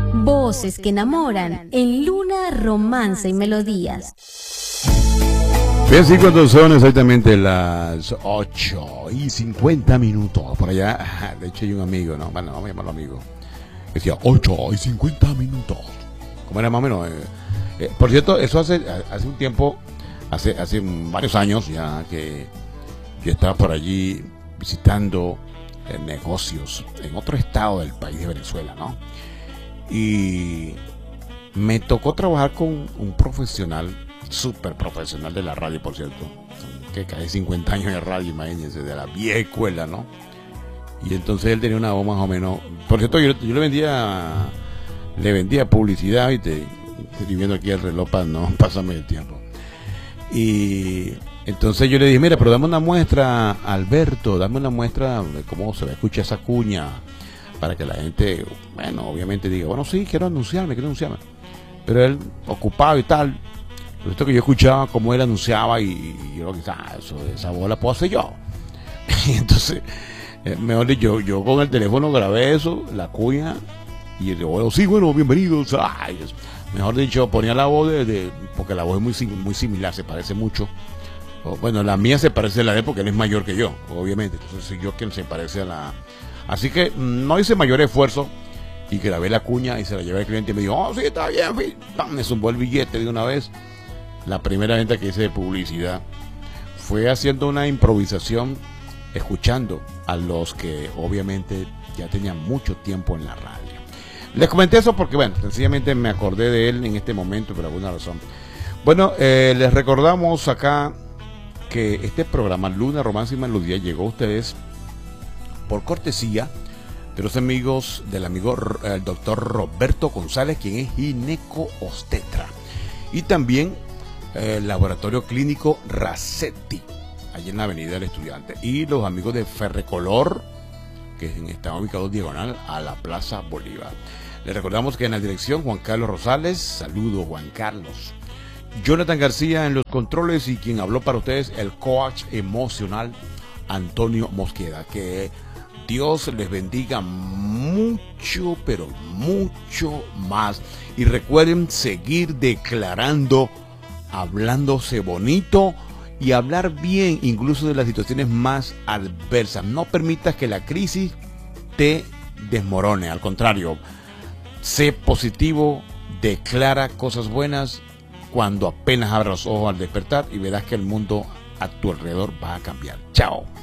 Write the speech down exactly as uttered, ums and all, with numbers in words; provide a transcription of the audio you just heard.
Voces que enamoran en Luna, Romance y Melodías. Bien, sí, cuando son exactamente las ocho y cincuenta minutos. Por allá, de hecho hay un amigo, ¿no? Bueno, vamos a llamarlo amigo. Decía ocho y cincuenta minutos. ¿Cómo era más o menos? Eh, eh, por cierto, eso hace, hace un tiempo, hace, hace varios años ya que yo estaba por allí visitando eh, negocios en otro estado del país de Venezuela, ¿no? Y me tocó trabajar con un profesional, súper profesional de la radio, por cierto, que casi cincuenta años de radio, imagínense, de la vieja escuela, ¿no? Y entonces él tenía una voz más o menos, por cierto, yo, yo le vendía le vendía publicidad, y te estoy viendo aquí el reloj para no pasarme el tiempo. Y entonces yo le dije, mira, pero dame una muestra, Alberto, dame una muestra de cómo se va a escuchar esa cuña, para que la gente, bueno, obviamente diga, bueno, sí, quiero anunciarme, quiero anunciarme. Pero él, ocupado y tal, esto que yo escuchaba cómo él anunciaba, y, y yo lo que ah, eso, esa voz la puedo hacer yo. Y entonces, eh, mejor dicho, yo, yo con el teléfono grabé eso, la cuña, y el bueno, sí, bueno, bienvenidos. Ay, mejor dicho, ponía la voz de, de, porque la voz es muy, muy similar, se parece mucho. O, bueno, la mía se parece a la de él porque él es mayor que yo, obviamente. Entonces soy yo quien se parece a la... Así que no hice mayor esfuerzo y grabé la cuña y se la llevé al cliente y me dijo, oh, sí, está bien, fin. Me zumbó el billete de una vez. La primera venta que hice de publicidad fue haciendo una improvisación, escuchando a los que obviamente ya tenían mucho tiempo en la radio. Les comenté eso porque, bueno, sencillamente me acordé de él en este momento por alguna razón. Bueno, eh, les recordamos acá que este programa Luna, Romance y Melodía llegó a ustedes por cortesía de los amigos del amigo el doctor Roberto González, quien es gineco obstetra, y también eh, el laboratorio clínico Racetti, allí en la avenida del Estudiante, y los amigos de Ferrecolor, que están ubicados diagonal a la Plaza Bolívar. Les recordamos que en la dirección Juan Carlos Rosales, saludo Juan Carlos, Jonathan García en los controles, y quien habló para ustedes, el coach emocional Antonio Mosqueda. Que Dios les bendiga mucho, pero mucho más. Y recuerden seguir declarando, hablándose bonito y hablar bien, incluso de las situaciones más adversas. No permitas que la crisis te desmorone. Al contrario, sé positivo, declara cosas buenas cuando apenas abras los ojos al despertar, y verás que el mundo a tu alrededor va a cambiar. Chao.